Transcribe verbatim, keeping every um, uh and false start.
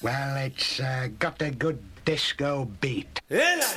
Well, it's uh, got a good disco beat.